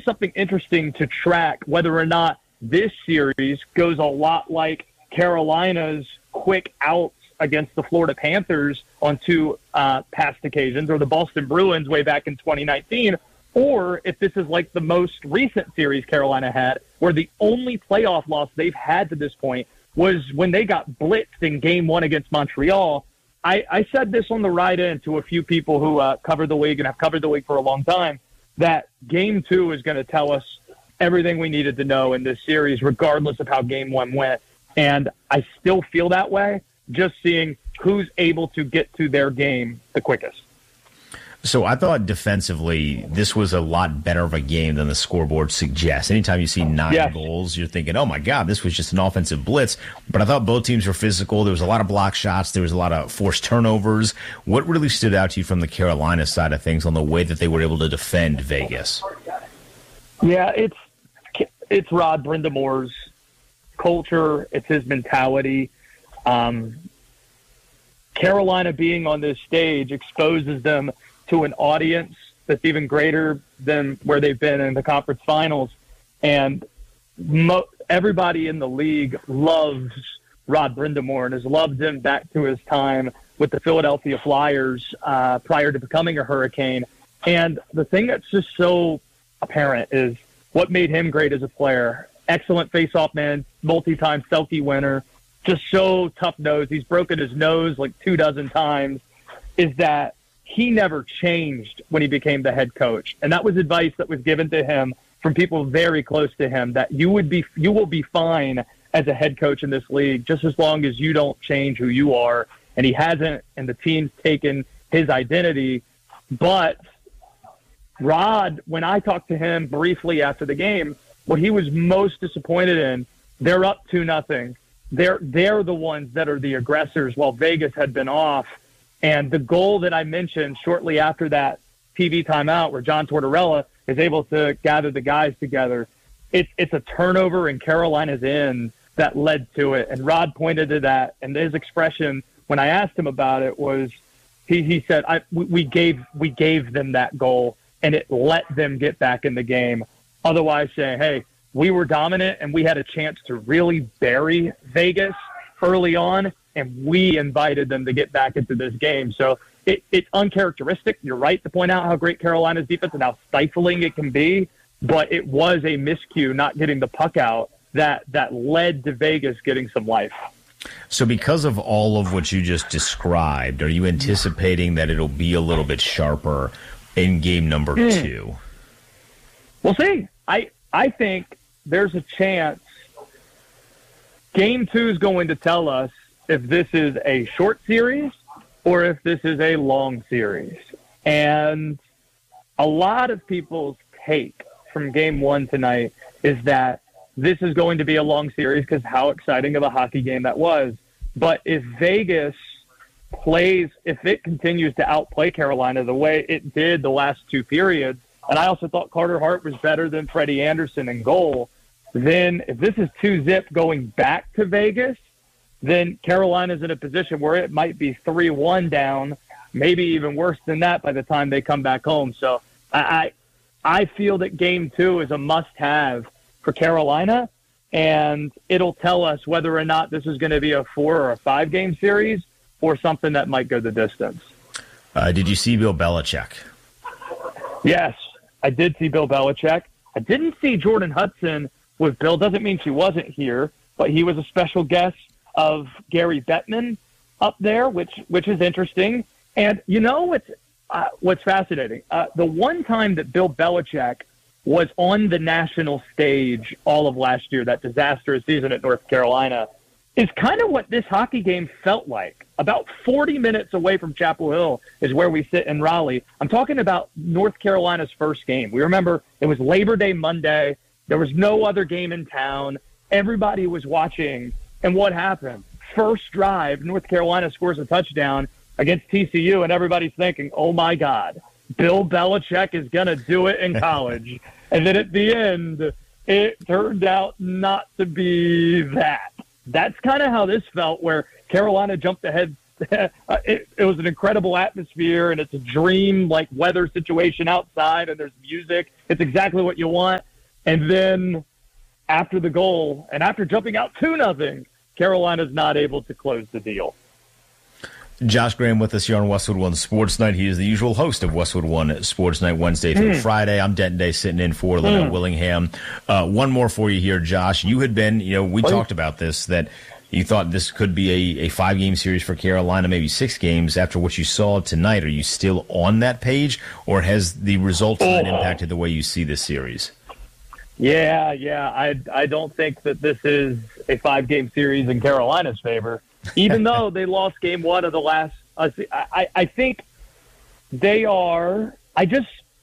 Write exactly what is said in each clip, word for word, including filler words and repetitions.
something interesting to track, whether or not this series goes a lot like Carolina's quick outs against the Florida Panthers on two uh, past occasions, or the Boston Bruins way back in twenty nineteen, or if this is like the most recent series Carolina had, where the only playoff loss they've had to this point was when they got blitzed in game one against Montreal. I, I said this on the ride in to a few people who uh, cover the league and have covered the league for a long time, that game two is going to tell us everything we needed to know in this series, regardless of how game one went. And I still feel that way, just seeing who's able to get to their game the quickest. So I thought defensively, this was a lot better of a game than the scoreboard suggests. Anytime you see nine yes. goals, you're thinking, oh, my God, this was just an offensive blitz. But I thought both teams were physical. There was a lot of block shots. There was a lot of forced turnovers. What really stood out to you from the Carolina side of things on the way that they were able to defend Vegas? Yeah, it's it's Rod Brindamore's culture. It's his mentality. Um, Carolina being on this stage exposes them to an audience that's even greater than where they've been in the conference finals. And mo- everybody in the league loves Rod Brindamore and has loved him back to his time with the Philadelphia Flyers uh, prior to becoming a Hurricane. And the thing that's just so apparent is what made him great as a player. Excellent face-off man, multi-time Selke winner, just so tough-nosed. He's broken his nose like two dozen times, is that he never changed when he became the head coach. And that was advice that was given to him from people very close to him, that you would be, you will be fine as a head coach in this league, just as long as you don't change who you are. And he hasn't, and the team's taken his identity. But Rod, when I talked to him briefly after the game, what he was most disappointed in, they're up two nothing. They're, they're the ones that are the aggressors while Vegas had been off. And the goal that I mentioned shortly after that T V timeout where John Tortorella is able to gather the guys together, it's it's a turnover in Carolina's end that led to it. And Rod pointed to that. And his expression when I asked him about it was, he, he said, I, we, we gave we gave them that goal, and it let them get back in the game. Otherwise saying, hey, we were dominant and we had a chance to really bury Vegas early on, and we invited them to get back into this game. So it, it's uncharacteristic. You're right to point out how great Carolina's defense and how stifling it can be, but it was a miscue not getting the puck out that, that led to Vegas getting some life. So because of all of what you just described, are you anticipating that it'll be a little bit sharper in game number mm. two? We'll see. I I think there's a chance game two is going to tell us if this is a short series or if this is a long series. And a lot of people's take from game one tonight is that this is going to be a long series because how exciting of a hockey game that was. But if Vegas plays, if it continues to outplay Carolina the way it did the last two periods, and I also thought Carter Hart was better than Freddie Anderson in goal, then if this is two zip going back to Vegas, then Carolina's in a position where it might be three one down, maybe even worse than that by the time they come back home. So I I feel that game two is a must-have for Carolina, and it'll tell us whether or not this is going to be a four or a five-game series or something that might go the distance. Uh, did you see Bill Belichick? Yes, I did see Bill Belichick. I didn't see Jordan Hudson with Bill. Doesn't mean she wasn't here, but he was a special guest of Gary Bettman up there, which which is interesting. And you know what's, uh, what's fascinating? Uh, the one time that Bill Belichick was on the national stage all of last year, that disastrous season at North Carolina, is kind of what this hockey game felt like. About forty minutes away from Chapel Hill is where we sit in Raleigh. I'm talking about North Carolina's first game. We remember it was Labor Day Monday. There was no other game in town. Everybody was watching. And what happened? First drive, North Carolina scores a touchdown against T C U, and everybody's thinking, oh, my God, Bill Belichick is going to do it in college. And then at the end, it turned out not to be that. That's kind of how this felt, where Carolina jumped ahead it, it was an incredible atmosphere, and it's a dream like weather situation outside, and there's music. It's exactly what you want. And then after the goal, and after jumping out two nothing, Carolina's not able to close the deal. Josh Graham with us here on Westwood One Sports Night. He is the usual host of Westwood One Sports Night Wednesday through mm. Friday. I'm Denton Day sitting in for Linnell mm. Willingham. Uh, one more for you here, Josh. You had been, you know, we Please. talked about this, that you thought this could be a, a five-game series for Carolina, maybe six games. After what you saw tonight, are you still on that page, or has the results oh. impacted the way you see this series? Yeah, yeah. I, I don't think that this is a five-game series in Carolina's favor. Even though they lost game one of the last, uh, I, I think they are, I just,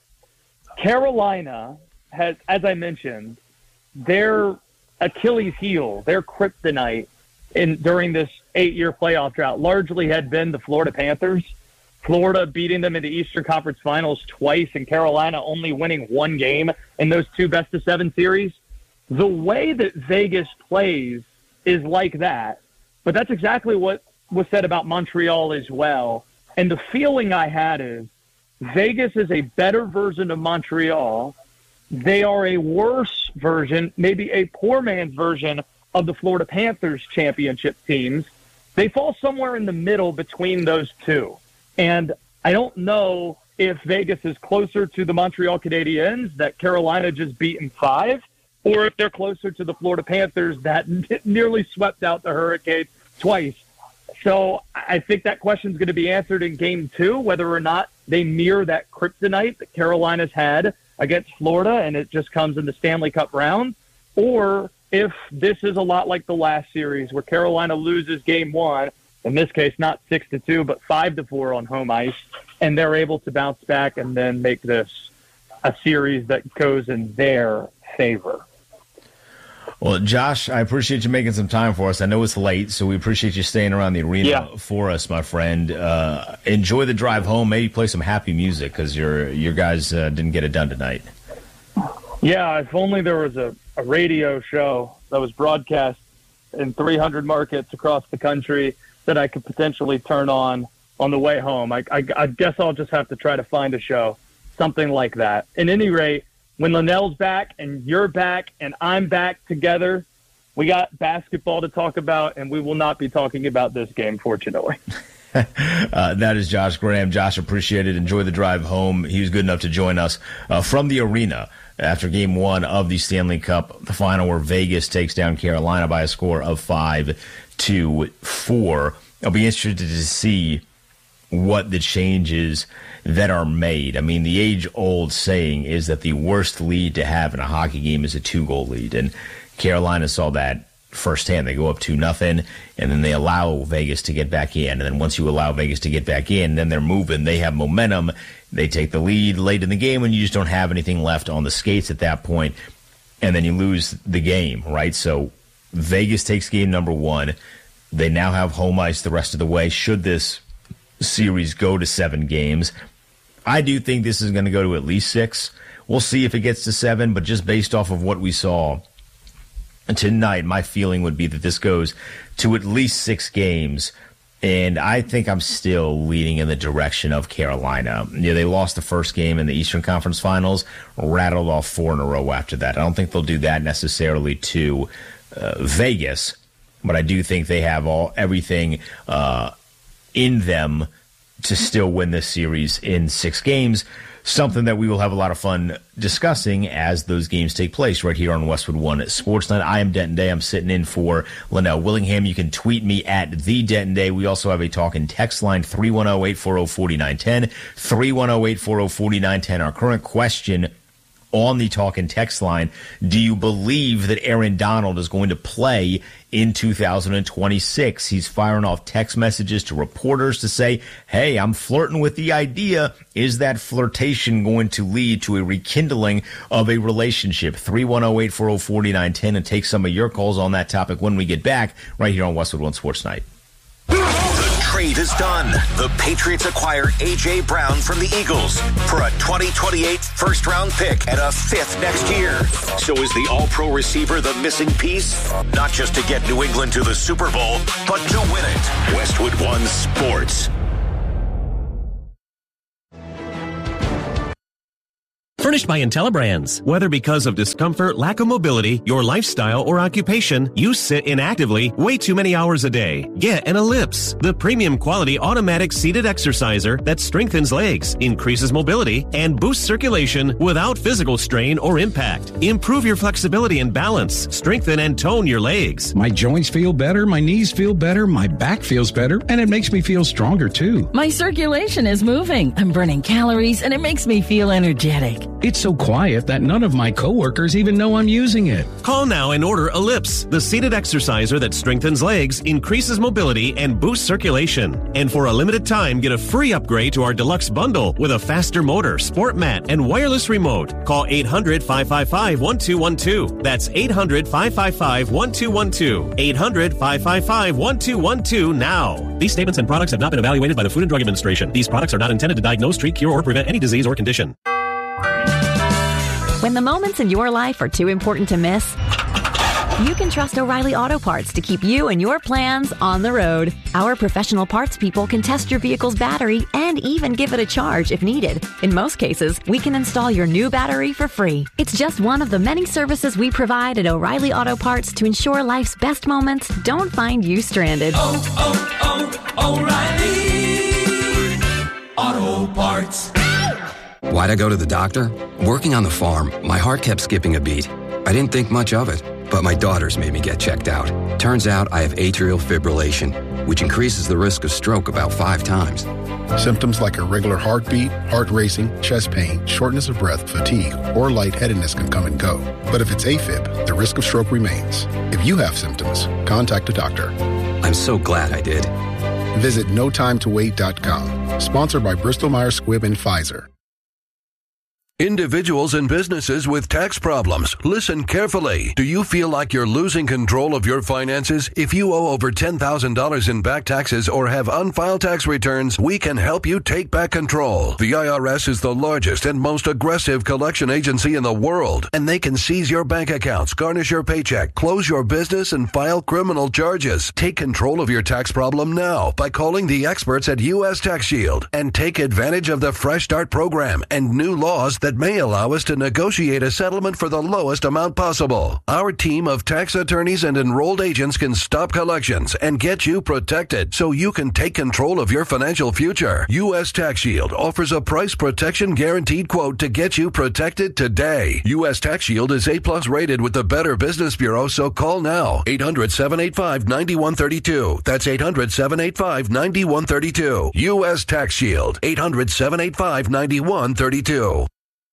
Carolina has, as I mentioned, their Achilles heel, their kryptonite in during this eight-year playoff drought largely had been the Florida Panthers. Florida beating them in the Eastern Conference Finals twice, and Carolina only winning one game in those two best-of-seven series. The way that Vegas plays is like that. But that's exactly what was said about Montreal as well. And the feeling I had is Vegas is a better version of Montreal. They are a worse version, maybe a poor man's version of the Florida Panthers championship teams. They fall somewhere in the middle between those two. And I don't know if Vegas is closer to the Montreal Canadiens that Carolina just beat in five, or if they're closer to the Florida Panthers that nearly swept out the Hurricanes twice. So I think that question is going to be answered in game two, whether or not they mirror that kryptonite that Carolina's had against Florida and it just comes in the Stanley Cup round, or if this is a lot like the last series where Carolina loses game one, in this case not six to two, but five to four on home ice, and they're able to bounce back and then make this a series that goes in their favor. Well, Josh, I appreciate you making some time for us. I know it's late, so we appreciate you staying around the arena yeah. for us, my friend. Uh, enjoy the drive home. Maybe play some happy music because your your guys uh, didn't get it done tonight. Yeah, if only there was a, a radio show that was broadcast in three hundred markets across the country that I could potentially turn on on the way home. I, I, I guess I'll just have to try to find a show, something like that. At any rate, when Linnell's back and you're back and I'm back together, we got basketball to talk about, and we will not be talking about this game, fortunately. uh, that is Josh Graham. Josh, appreciate it. Enjoy the drive home. He was good enough to join us uh, from the arena after game one of the Stanley Cup, the final where Vegas takes down Carolina by a score of five to four. I'll be interested to see what the changes that are made. I mean, the age-old saying is that the worst lead to have in a hockey game is a two-goal lead, and Carolina saw that firsthand. They go up two nothing, and then they allow Vegas to get back in. And then once you allow Vegas to get back in, then they're moving. They have momentum. They take the lead late in the game, and you just don't have anything left on the skates at that point, and then you lose the game, right? So Vegas takes game number one. They now have home ice the rest of the way. Should this series go to seven games, I do think this is going to go to at least six. We'll see if it gets to seven, but just based off of what we saw tonight, my feeling would be that this goes to at least six games, and I think I'm still leaning in the direction of Carolina. Yeah, they lost the first game in the Eastern Conference Finals, rattled off four in a row after that. I don't think they'll do that necessarily to uh, Vegas, but I do think they have all everything uh, in them to still win this series in six games, something that we will have a lot of fun discussing as those games take place right here on Westwood One Sports Night. I am Denton Day. I'm sitting in for Linnell Willingham. You can tweet me at the Denton Day. We also have a talk and text line, three one zero, eight four zero, four nine one zero, three one zero, eight four zero, four nine one zero. Our current question on the talk and text line: do you believe that Aaron Donald is going to play in two thousand twenty-six? He's firing off text messages to reporters to say, hey, I'm flirting with the idea. Is that flirtation going to lead to a rekindling of a relationship? three one zero, eight four zero, four nine one zero, and take some of your calls on that topic when we get back right here on Westwood One Sports Night. The trade is done. The Patriots acquire A J. Brown from the Eagles for a twenty twenty-eight first-round pick and a fifth next year. So is the all-pro receiver the missing piece? Not just to get New England to the Super Bowl, but to win it. Westwood One Sports. Furnished by IntelliBrands. Whether because of discomfort, lack of mobility, your lifestyle, or occupation, you sit inactively way too many hours a day. Get an Ellipse, the premium quality automatic seated exerciser that strengthens legs, increases mobility, and boosts circulation without physical strain or impact. Improve your flexibility and balance. Strengthen and tone your legs. My joints feel better, my knees feel better, my back feels better, and it makes me feel stronger too. My circulation is moving. I'm burning calories, and it makes me feel energetic. It's so quiet that none of my coworkers even know I'm using it. Call now and order Ellipse, the seated exerciser that strengthens legs, increases mobility, and boosts circulation. And for a limited time, get a free upgrade to our deluxe bundle with a faster motor, sport mat, and wireless remote. Call eight hundred, five five five, one two one two. That's eight hundred, five five five, one two one two. eight hundred, five five five, one two one two now. These statements and products have not been evaluated by the Food and Drug Administration. These products are not intended to diagnose, treat, cure, or prevent any disease or condition. When the moments in your life are too important to miss, you can trust O'Reilly Auto Parts to keep you and your plans on the road. Our professional parts people can test your vehicle's battery and even give it a charge if needed. In most cases, we can install your new battery for free. It's just one of the many services we provide at O'Reilly Auto Parts to ensure life's best moments don't find you stranded. Oh, oh, oh, O'Reilly Auto Parts. Why'd I go to the doctor? Working on the farm, my heart kept skipping a beat. I didn't think much of it, but my daughters made me get checked out. Turns out I have atrial fibrillation, which increases the risk of stroke about five times. Symptoms like irregular heartbeat, heart racing, chest pain, shortness of breath, fatigue, or lightheadedness can come and go. But if it's AFib, the risk of stroke remains. If you have symptoms, contact a doctor. I'm so glad I did. Visit no time to wait dot com. Sponsored by Bristol Myers Squibb and Pfizer. Individuals and businesses with tax problems, listen carefully. Do you feel like you're losing control of your finances? If you owe over ten thousand dollars in back taxes or have unfiled tax returns, we can help you take back control. The I R S is the largest and most aggressive collection agency in the world, and they can seize your bank accounts, garnish your paycheck, close your business, and file criminal charges. Take control of your tax problem now by calling the experts at U S Tax Shield and take advantage of the Fresh Start program and new laws that may allow us to negotiate a settlement for the lowest amount possible. Our team of tax attorneys and enrolled agents can stop collections and get you protected so you can take control of your financial future. U S Tax Shield offers a price protection guaranteed quote to get you protected today. U S Tax Shield is A plus rated with the Better Business Bureau, so call now. eight hundred, seven eight five, nine one three two. That's eight hundred, seven eight five, nine one three two. U S Tax Shield. eight hundred, seven eight five, nine one three two.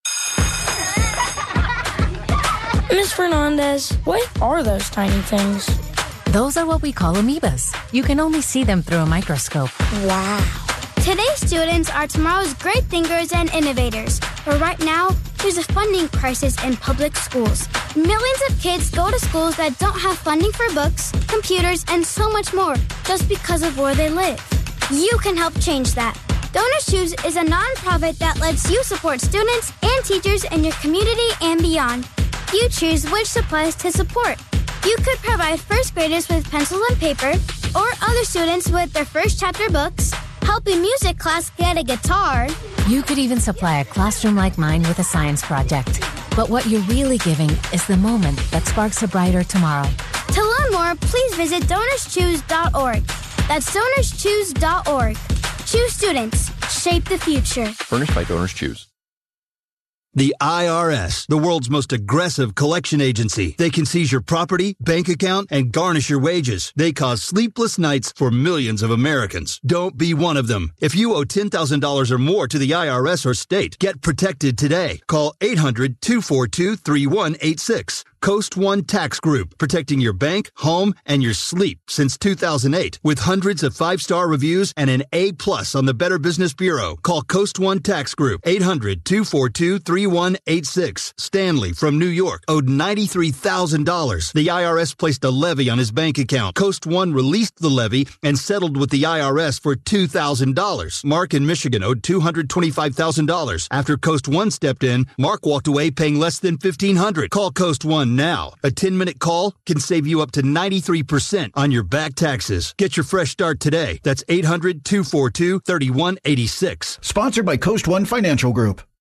Miss Fernandez, what are those tiny things? Those are what we call amoebas. You can only see them through a microscope. Wow. Today's students are tomorrow's great thinkers and innovators. But right now, there's a funding crisis in public schools. Millions of kids go to schools that don't have funding for books, computers, and so much more just because of where they live. You can help change that. Donors Choose is a nonprofit that lets you support students and teachers in your community and beyond. You choose which supplies to support. You could provide first graders with pencils and paper, or other students with their first chapter books, help a music class get a guitar. You could even supply a classroom like mine with a science project. But what you're really giving is the moment that sparks a brighter tomorrow. To learn more, please visit donors choose dot org. That's donors choose dot org. Choose students. Shape the future. Furnished by Donors Choose. The I R S, the world's most aggressive collection agency. They can seize your property, bank account, and garnish your wages. They cause sleepless nights for millions of Americans. Don't be one of them. If you owe ten thousand dollars or more to the I R S or state, get protected today. Call eight hundred, two four two, three one eight six. Coast One Tax Group, protecting your bank, home, and your sleep since two thousand eight. With hundreds of five-star reviews and an A plus on the Better Business Bureau. Call Coast One Tax Group, eight hundred, two four two, three one eight six. Stanley from New York owed ninety-three thousand dollars. The I R S placed a levy on his bank account. Coast One released the levy and settled with the I R S for two thousand dollars. Mark in Michigan owed two hundred twenty-five thousand dollars. After Coast One stepped in, Mark walked away paying less than fifteen hundred dollars. Call Coast One now. A ten-minute call can save you up to ninety-three percent on your back taxes. Get your fresh start today. That's eight hundred, two four two, three one eight six. Sponsored by Coast One Financial Group.